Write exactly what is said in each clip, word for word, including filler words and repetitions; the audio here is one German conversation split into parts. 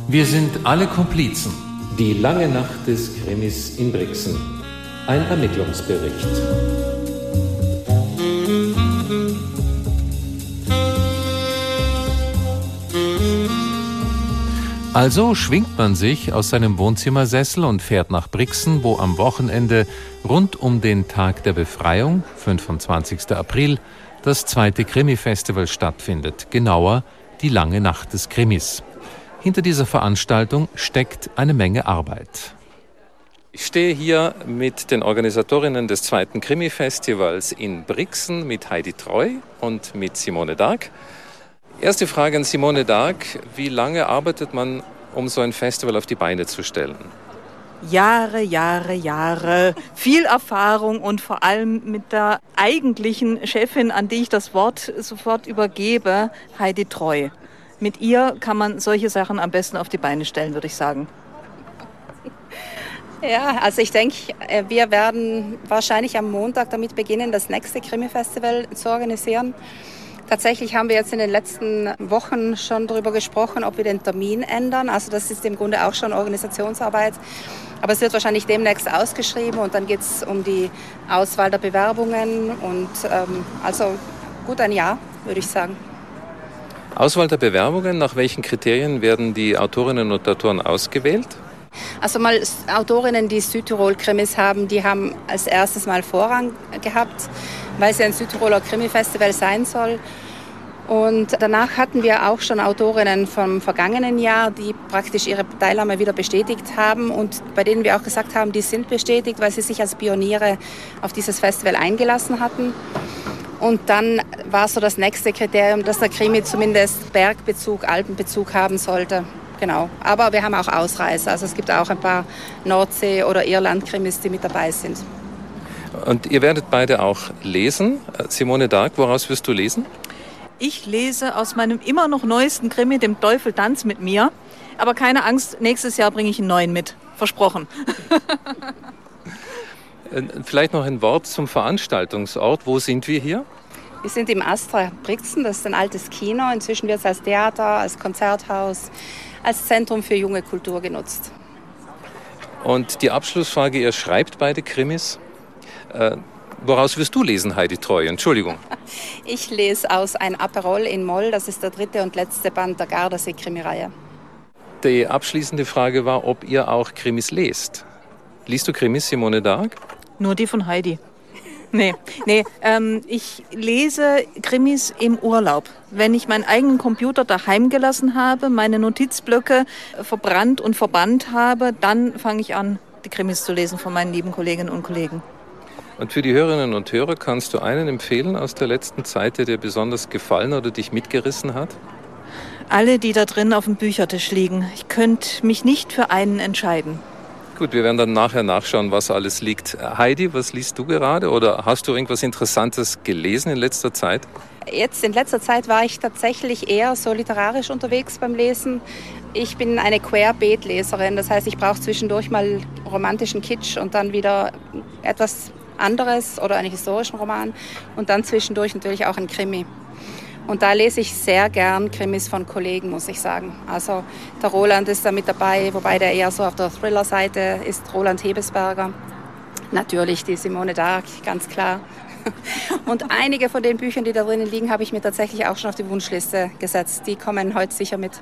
Wir sind alle Komplizen. Die lange Nacht des Krimis in Brixen. Ein Ermittlungsbericht. Also schwingt man sich aus seinem Wohnzimmersessel und fährt nach Brixen, wo am Wochenende rund um den Tag der Befreiung, fünfundzwanzigsten April, das zweite Krimi-Festival stattfindet. Genauer, die lange Nacht des Krimis. Hinter dieser Veranstaltung steckt eine Menge Arbeit. Ich stehe hier mit den Organisatorinnen des zweiten Krimi-Festivals in Brixen, mit Heidi Treu und mit Simone Darg. Erste Frage an Simone Darg. Wie lange arbeitet man, um so ein Festival auf die Beine zu stellen? Jahre, Jahre, Jahre. Viel Erfahrung und vor allem mit der eigentlichen Chefin, an die ich das Wort sofort übergebe, Heidi Treu. Mit ihr kann man solche Sachen am besten auf die Beine stellen, würde ich sagen. Ja, also ich denke, wir werden wahrscheinlich am Montag damit beginnen, das nächste Krimi-Festival zu organisieren. Tatsächlich haben wir jetzt in den letzten Wochen schon darüber gesprochen, ob wir den Termin ändern. Also das ist im Grunde auch schon Organisationsarbeit. Aber es wird wahrscheinlich demnächst ausgeschrieben und dann geht es um die Auswahl der Bewerbungen. Und ähm, also gut ein Jahr, würde ich sagen. Auswahl der Bewerbungen, nach welchen Kriterien werden die Autorinnen und Autoren ausgewählt? Also mal Autorinnen, die Südtirol-Krimis haben, die haben als erstes mal Vorrang gehabt, weil es ja ein Südtiroler Krimi-Festival sein soll. Und danach hatten wir auch schon Autorinnen vom vergangenen Jahr, die praktisch ihre Teilnahme wieder bestätigt haben und bei denen wir auch gesagt haben, die sind bestätigt, weil sie sich als Pioniere auf dieses Festival eingelassen hatten. Und dann war so das nächste Kriterium, dass der Krimi zumindest Bergbezug, Alpenbezug haben sollte. Genau. Aber wir haben auch Ausreißer. Also es gibt auch ein paar Nordsee- oder Irland-Krimis, die mit dabei sind. Und ihr werdet beide auch lesen. Simone Darg, woraus wirst du lesen? Ich lese aus meinem immer noch neuesten Krimi, dem Teufel tanzt mit mir. Aber keine Angst, nächstes Jahr bringe ich einen neuen mit. Versprochen. Vielleicht noch ein Wort zum Veranstaltungsort. Wo sind wir hier? Wir sind im Astra Brixen, das ist ein altes Kino. Inzwischen wird es als Theater, als Konzerthaus, als Zentrum für junge Kultur genutzt. Und die Abschlussfrage, ihr schreibt beide Krimis. Äh, woraus wirst du lesen, Heidi Treu? Entschuldigung. Ich lese aus Ein Aperol in Moll, das ist der dritte und letzte Band der Gardasee-Krimireihe. Die abschließende Frage war, ob ihr auch Krimis lest. Liest du Krimis, Simone Darg? Nur die von Heidi. Nee, nee ähm, ich lese Krimis im Urlaub. Wenn ich meinen eigenen Computer daheim gelassen habe, meine Notizblöcke verbrannt und verbannt habe, dann fange ich an, die Krimis zu lesen von meinen lieben Kolleginnen und Kollegen. Und für die Hörerinnen und Hörer kannst du einen empfehlen aus der letzten Zeit, der dir besonders gefallen oder dich mitgerissen hat? Alle, die da drin auf dem Büchertisch liegen. Ich könnte mich nicht für einen entscheiden. Gut, wir werden dann nachher nachschauen, was alles liegt. Heidi, was liest du gerade oder hast du irgendwas Interessantes gelesen in letzter Zeit? Jetzt in letzter Zeit war ich tatsächlich eher so literarisch unterwegs beim Lesen. Ich bin eine Querbeet-Leserin, das heißt, ich brauche zwischendurch mal romantischen Kitsch und dann wieder etwas anderes oder einen historischen Roman und dann zwischendurch natürlich auch ein Krimi. Und da lese ich sehr gern Krimis von Kollegen, muss ich sagen. Also der Roland ist da mit dabei, wobei der eher so auf der Thriller-Seite ist, Roland Hebesberger. Natürlich die Simone Darg, ganz klar. Und einige von den Büchern, die da drinnen liegen, habe ich mir tatsächlich auch schon auf die Wunschliste gesetzt. Die kommen heute sicher mit.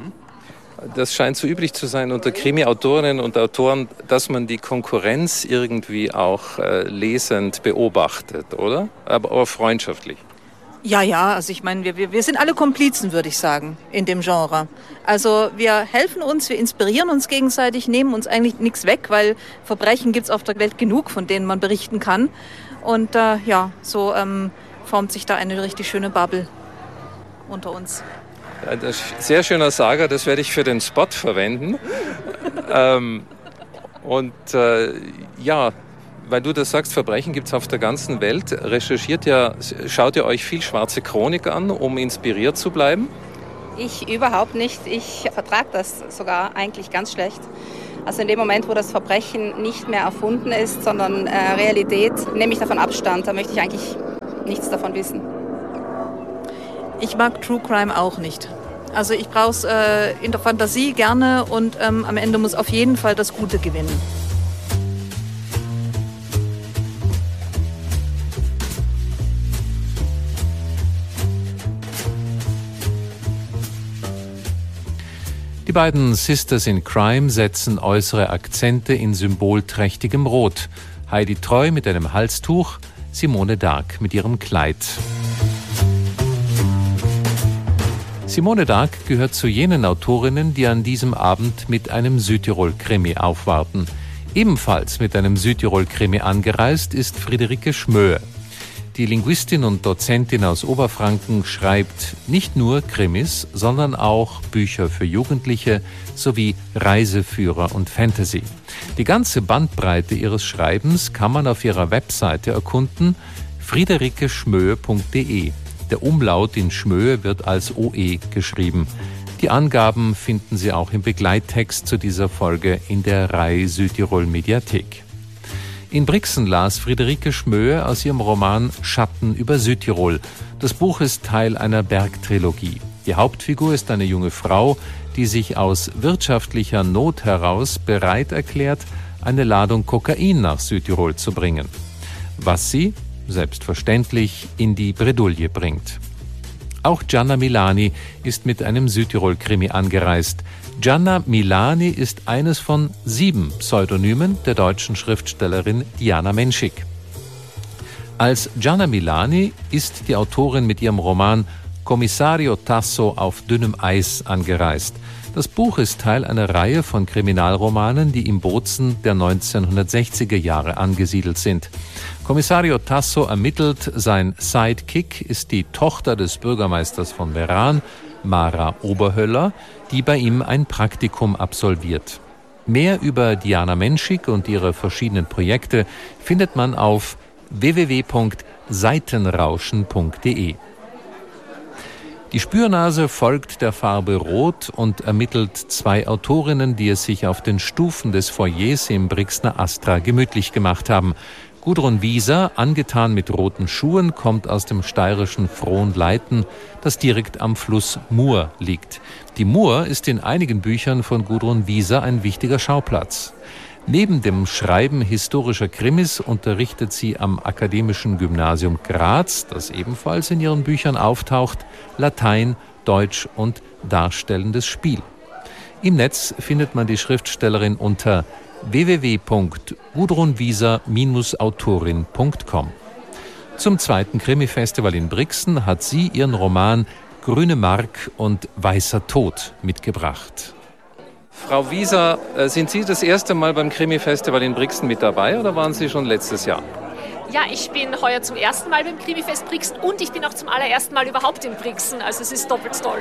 Das scheint so üblich zu sein unter Krimi-Autorinnen und Autoren, dass man die Konkurrenz irgendwie auch äh, lesend beobachtet, oder? Aber, aber freundschaftlich. Ja, ja, also ich meine, wir, wir, wir sind alle Komplizen, würde ich sagen, in dem Genre. Also wir helfen uns, wir inspirieren uns gegenseitig, nehmen uns eigentlich nichts weg, weil Verbrechen gibt es auf der Welt genug, von denen man berichten kann. Und äh, ja, so ähm, formt sich da eine richtig schöne Bubble unter uns. Sehr schöner Sager, das werde ich für den Spot verwenden. ähm, und äh, ja, weil du das sagst, Verbrechen gibt es auf der ganzen Welt. Recherchiert ja, schaut ihr euch viel schwarze Chronik an, um inspiriert zu bleiben? Ich überhaupt nicht. Ich vertrage das sogar eigentlich ganz schlecht. Also in dem Moment, wo das Verbrechen nicht mehr erfunden ist, sondern äh, Realität, nehme ich davon Abstand. Da möchte ich eigentlich nichts davon wissen. Ich mag True Crime auch nicht. Also ich brauche es äh, in der Fantasie gerne und ähm, am Ende muss auf jeden Fall das Gute gewinnen. Die beiden Sisters in Crime setzen äußere Akzente in symbolträchtigem Rot. Heidi Treu mit einem Halstuch, Simone Dark mit ihrem Kleid. Simone Dark gehört zu jenen Autorinnen, die an diesem Abend mit einem Südtirol-Krimi aufwarten. Ebenfalls mit einem Südtirol-Krimi angereist ist Friederike Schmöhe. Die Linguistin und Dozentin aus Oberfranken schreibt nicht nur Krimis, sondern auch Bücher für Jugendliche sowie Reiseführer und Fantasy. Die ganze Bandbreite ihres Schreibens kann man auf ihrer Webseite erkunden, friederike schmöhe punkt de. Der Umlaut in Schmöhe wird als O E geschrieben. Die Angaben finden Sie auch im Begleittext zu dieser Folge in der Rai Südtirol Mediathek. In Brixen las Friederike Schmöhe aus ihrem Roman Schatten über Südtirol. Das Buch ist Teil einer Bergtrilogie. Die Hauptfigur ist eine junge Frau, die sich aus wirtschaftlicher Not heraus bereit erklärt, eine Ladung Kokain nach Südtirol zu bringen. Was sie, selbstverständlich, in die Bredouille bringt. Auch Gianna Milani ist mit einem Südtirol-Krimi angereist. Gianna Milani ist eines von sieben Pseudonymen der deutschen Schriftstellerin Diana Menschik. Als Gianna Milani ist die Autorin mit ihrem Roman Commissario Tasso auf dünnem Eis angereist. Das Buch ist Teil einer Reihe von Kriminalromanen, die im Bozen der neunzehnhundertsechziger Jahre angesiedelt sind. Commissario Tasso ermittelt, sein Sidekick ist die Tochter des Bürgermeisters von Meran, Mara Oberhöller, die bei ihm ein Praktikum absolviert. Mehr über Diana Menschik und ihre verschiedenen Projekte findet man auf w w w punkt seitenrauschen punkt de. Die Spürnase folgt der Farbe Rot und ermittelt zwei Autorinnen, die es sich auf den Stufen des Foyers im Brixner Astra gemütlich gemacht haben. Gudrun Wieser, angetan mit roten Schuhen, kommt aus dem steirischen Frohnleiten, das direkt am Fluss Mur liegt. Die Mur ist in einigen Büchern von Gudrun Wieser ein wichtiger Schauplatz. Neben dem Schreiben historischer Krimis unterrichtet sie am Akademischen Gymnasium Graz, das ebenfalls in ihren Büchern auftaucht, Latein, Deutsch und darstellendes Spiel. Im Netz findet man die Schriftstellerin unter w w w punkt gudrunwieser autorin punkt com. Zum zweiten Krimi-Festival in Brixen hat sie ihren Roman Grüne Mark und Weißer Tod mitgebracht. Frau Wieser, sind Sie das erste Mal beim Krimi-Festival in Brixen mit dabei oder waren Sie schon letztes Jahr? Ja, ich bin heuer zum ersten Mal beim Krimifest Brixen und ich bin auch zum allerersten Mal überhaupt in Brixen, also es ist doppelt toll.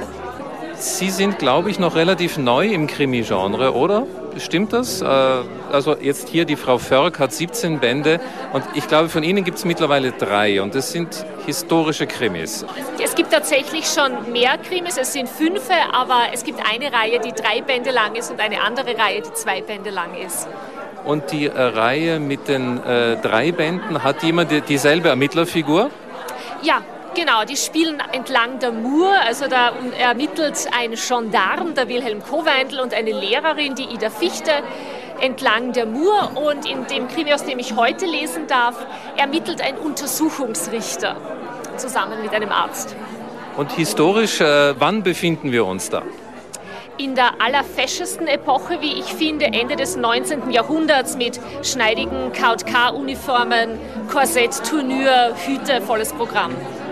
Sie sind, glaube ich, noch relativ neu im Krimi-Genre, oder? Stimmt das? Also jetzt hier, die Frau Förg hat siebzehn Bände und ich glaube, von Ihnen gibt es mittlerweile drei und das sind historische Krimis. Es gibt tatsächlich schon mehr Krimis, es sind fünfe, aber es gibt eine Reihe, die drei Bände lang ist und eine andere Reihe, die zwei Bände lang ist. Und die äh, Reihe mit den äh, drei Bänden, hat jemand die, dieselbe Ermittlerfigur? Ja. Genau, die spielen entlang der Mur, also da ermittelt ein Gendarm, der Wilhelm Koweindl, und eine Lehrerin, die Ida Fichte, entlang der Mur. Und in dem Krimi, aus dem ich heute lesen darf, ermittelt ein Untersuchungsrichter zusammen mit einem Arzt. Und historisch, äh, wann befinden wir uns da? In der allerfeschesten Epoche, wie ich finde, Ende des neunzehnten Jahrhunderts mit schneidigen K und K-Uniformen, Korsett, Tournure, Hüte, volles Programm.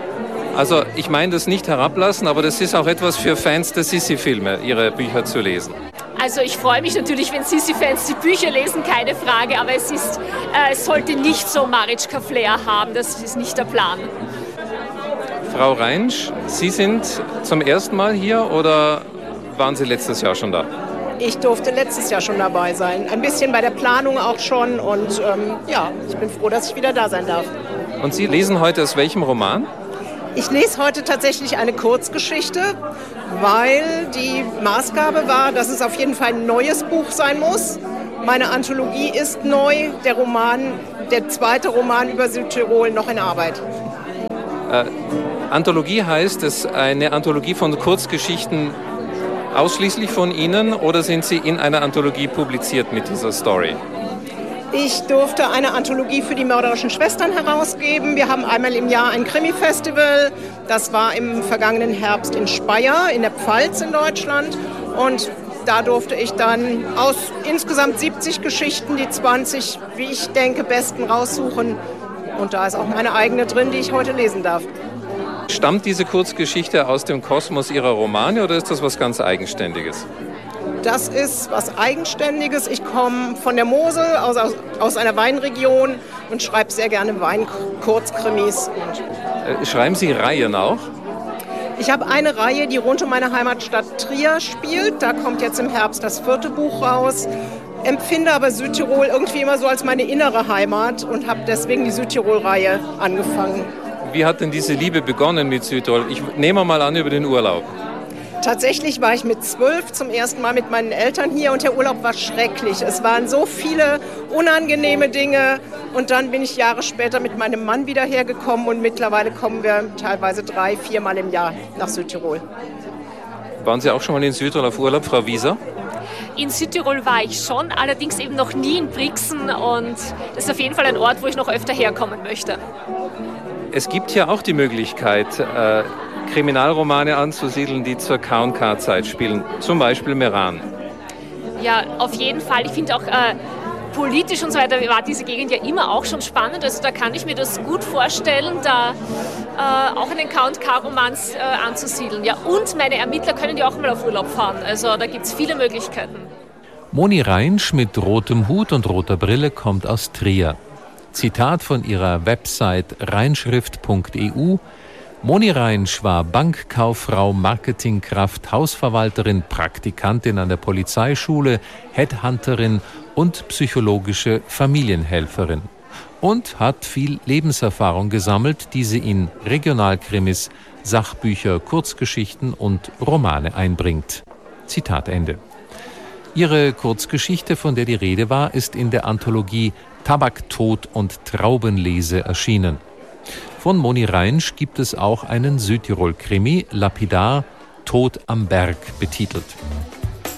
Also ich meine das nicht herablassen, aber das ist auch etwas für Fans der Sissi-Filme, ihre Bücher zu lesen. Also ich freue mich natürlich, wenn Sissi-Fans die Bücher lesen, keine Frage, aber es, ist, äh, es sollte nicht so Marischka-Flair haben, das ist nicht der Plan. Frau Reinsch, Sie sind zum ersten Mal hier oder waren Sie letztes Jahr schon da? Ich durfte letztes Jahr schon dabei sein, ein bisschen bei der Planung auch schon und ähm, ja, ich bin froh, dass ich wieder da sein darf. Und Sie lesen heute aus welchem Roman? Ich lese heute tatsächlich eine Kurzgeschichte, weil die Maßgabe war, dass es auf jeden Fall ein neues Buch sein muss. Meine Anthologie ist neu, der Roman, der zweite Roman über Südtirol noch in Arbeit. Äh, Anthologie heißt es eine Anthologie von Kurzgeschichten ausschließlich von Ihnen oder sind Sie in einer Anthologie publiziert mit dieser Story? Ich durfte eine Anthologie für die mörderischen Schwestern herausgeben. Wir haben einmal im Jahr ein Krimi-Festival. Das war im vergangenen Herbst in Speyer, in der Pfalz in Deutschland. Und da durfte ich dann aus insgesamt siebzig Geschichten die zwanzig, wie ich denke, besten raussuchen. Und da ist auch meine eigene drin, die ich heute lesen darf. Stammt diese Kurzgeschichte aus dem Kosmos Ihrer Romane oder ist das was ganz Eigenständiges? Das ist was Eigenständiges. Ich komme von der Mosel, aus, aus, aus einer Weinregion und schreibe sehr gerne Weinkurzkrimis. Äh, schreiben Sie Reihen auch? Ich habe eine Reihe, die rund um meine Heimatstadt Trier spielt. Da kommt jetzt im Herbst das vierte Buch raus. Empfinde aber Südtirol irgendwie immer so als meine innere Heimat und habe deswegen die Südtirol-Reihe angefangen. Wie hat denn diese Liebe begonnen mit Südtirol? Ich nehme mal an über den Urlaub. Tatsächlich war ich mit zwölf zum ersten Mal mit meinen Eltern hier und der Urlaub war schrecklich. Es waren so viele unangenehme Dinge und dann bin ich Jahre später mit meinem Mann wieder hergekommen und mittlerweile kommen wir teilweise drei, viermal im Jahr nach Südtirol. Waren Sie auch schon mal in Südtirol auf Urlaub, Frau Wieser? In Südtirol war ich schon, allerdings eben noch nie in Brixen und das ist auf jeden Fall ein Ort, wo ich noch öfter herkommen möchte. Es gibt ja auch die Möglichkeit, äh, Kriminalromane anzusiedeln, die zur K und K-Zeit spielen, zum Beispiel Meran. Ja, auf jeden Fall. Ich finde auch äh, politisch und so weiter war diese Gegend ja immer auch schon spannend. Also da kann ich mir das gut vorstellen, da äh, auch einen K und K-Roman äh, anzusiedeln. Ja, und meine Ermittler können ja auch mal auf Urlaub fahren. Also da gibt es viele Möglichkeiten. Moni Reinsch mit rotem Hut und roter Brille kommt aus Trier. Zitat von ihrer Website reinschrift punkt e u. Moni Reinsch war Bankkauffrau, Marketingkraft, Hausverwalterin, Praktikantin an der Polizeischule, Headhunterin und psychologische Familienhelferin. Und hat viel Lebenserfahrung gesammelt, die sie in Regionalkrimis, Sachbücher, Kurzgeschichten und Romane einbringt. Zitat Ende. Ihre Kurzgeschichte, von der die Rede war, ist in der Anthologie Tabak, Tod und Traubenlese erschienen. Von Moni Reinsch gibt es auch einen Südtirol-Krimi, Lapidar, Tod am Berg betitelt.